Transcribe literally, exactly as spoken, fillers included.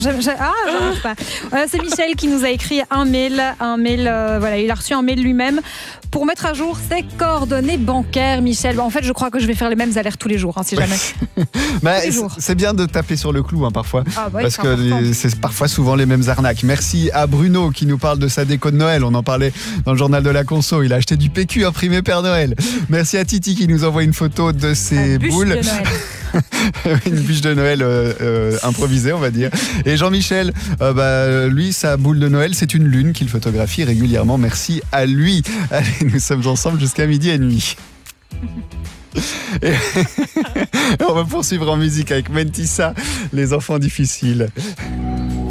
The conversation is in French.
J'aime- j'aime- Ah, j'arrive pas. Euh, c'est Michel qui nous a écrit un mail. Un mail euh, voilà, il a reçu un mail lui-même pour mettre à jour ses coordonnées bancaires, Michel. Bon, en fait, je crois que je vais faire les mêmes alertes tous les jours, hein, si jamais. Bah, Tous les c'est- jours. c'est bien de taper sur le clou hein, parfois, Ah, bah oui, parce c'est que important. les- c'est parfois souvent les mêmes arnaques. Merci à Bruno qui nous parle de sa déco de Noël. On en parlait dans le journal de la conso. Il a acheté du P Q imprimé Père Noël. Merci à Titi qui nous envoie une photo de ses La bûche boules. de Noël. Une bûche de Noël euh, euh, improvisée, on va dire. Et Jean-Michel, euh, bah, lui, sa boule de Noël, c'est une lune qu'il photographie régulièrement. Merci à lui. Allez, nous sommes ensemble jusqu'à midi et demi. Et on va poursuivre en musique avec Mentissa, les enfants difficiles.